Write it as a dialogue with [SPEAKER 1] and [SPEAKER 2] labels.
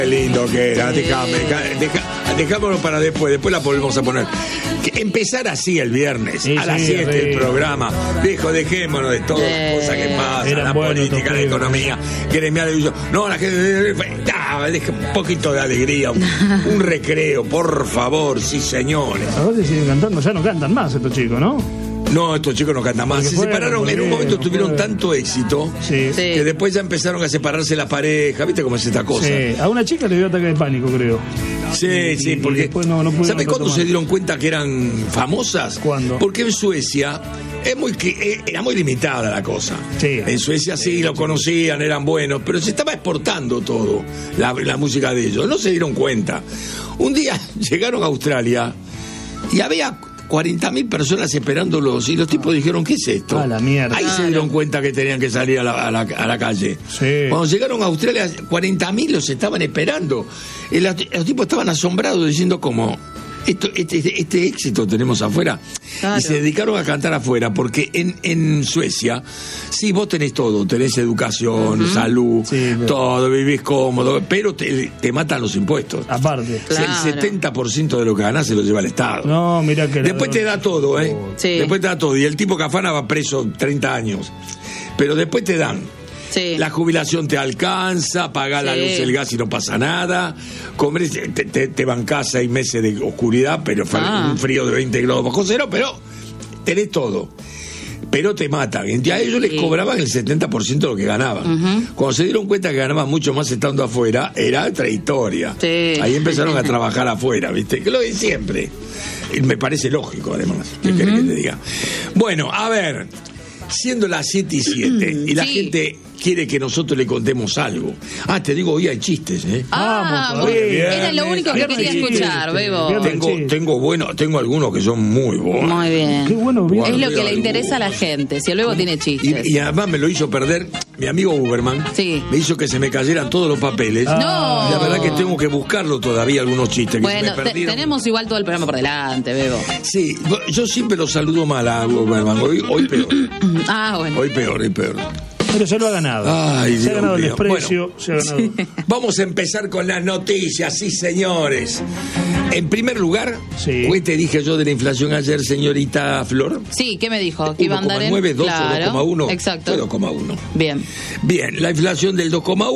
[SPEAKER 1] Qué lindo que era, dejámoslo para después la volvemos a poner. Que empezar así el viernes, a las 7 el programa. Viejo, dejémonos de todas las cosas que pasan, la política, la economía, gremial. No, la gente, deja un poquito de alegría, un recreo, por favor, sí señores.
[SPEAKER 2] Ahora se siguen cantando, ya no cantan más estos chicos, ¿no?
[SPEAKER 1] No, estos chicos no cantan más. Se separaron, en un momento tuvieron tanto éxito que después ya empezaron a separarse la pareja. ¿Viste cómo es esta cosa?
[SPEAKER 2] Sí, a una chica le dio ataque de pánico, creo.
[SPEAKER 1] Sí, porque no ¿sabes cuándo se dieron cuenta que eran famosas?
[SPEAKER 2] ¿Cuándo?
[SPEAKER 1] Porque en Suecia era muy limitada la cosa. Sí. En Suecia sí lo conocían, eran buenos, pero se estaba exportando todo, la música de ellos. No se dieron cuenta. Un día llegaron a Australia y había 40.000 personas esperándolos y los tipos dijeron, ¿qué es esto?
[SPEAKER 2] A la mierda.
[SPEAKER 1] Ahí se dieron cuenta que tenían que salir a la calle. Sí. Cuando llegaron a Australia, 40.000 los estaban esperando. Los tipos estaban asombrados diciendo como, este éxito tenemos afuera. Claro. Y se dedicaron a cantar afuera porque en Suecia sí vos tenés todo, tenés educación, salud, todo, vivís cómodo, pero te matan los impuestos.
[SPEAKER 2] Aparte,
[SPEAKER 1] claro. El 70% de lo que ganás se lo lleva el Estado.
[SPEAKER 2] No, mira que
[SPEAKER 1] después te da todo, Sí. Después te da todo y el tipo que afana va preso 30 años. Pero después te dan. Sí. La jubilación te alcanza, pagás la luz, el gas y no pasa nada. Comer, te bancás 6 meses de oscuridad, pero un frío de 20 grados bajo cero, pero tenés todo. Pero te matan. Y a ellos les cobraban el 70% de lo que ganaban. Cuando se dieron cuenta que ganaban mucho más estando afuera, era otra historia. Sí. Ahí empezaron a trabajar afuera, ¿viste? Que lo de siempre. Y me parece lógico, además. ¿Qué querés que te diga? Bueno, a ver. Siendo las 7:07 y la gente quiere que nosotros le contemos algo. Te digo, hoy hay chistes,
[SPEAKER 3] Vamos, muy bien. Era lo único que quería escuchar, Bebo.
[SPEAKER 1] Tengo algunos que son muy buenos.
[SPEAKER 3] Muy bien.
[SPEAKER 2] Qué bueno, bien.
[SPEAKER 3] Es lo que le interesa a la gente, si el Bebo tiene chistes.
[SPEAKER 1] Y además me lo hizo perder mi amigo Uberman. Sí. Me hizo que se me cayeran todos los papeles.
[SPEAKER 3] No.
[SPEAKER 1] La verdad que tengo que buscarlo todavía algunos chistes que se me perdieron.
[SPEAKER 3] Tenemos igual todo el programa por delante, Bebo.
[SPEAKER 1] Sí, yo siempre lo saludo mal a Uberman. Hoy peor.
[SPEAKER 3] Bueno.
[SPEAKER 1] Hoy peor.
[SPEAKER 2] Pero se lo ha ganado. Se ha ganado el desprecio. Se ha ganado.
[SPEAKER 1] Vamos a empezar con las noticias, sí, señores. En primer lugar, hoy te dije yo de la inflación ayer, señorita Flor.
[SPEAKER 3] Sí, ¿qué me dijo? Que iba a andar en
[SPEAKER 1] 2,9, 2 o 2,1.
[SPEAKER 3] Exacto.
[SPEAKER 1] 2,1.
[SPEAKER 3] Bien,
[SPEAKER 1] la inflación del 2,1.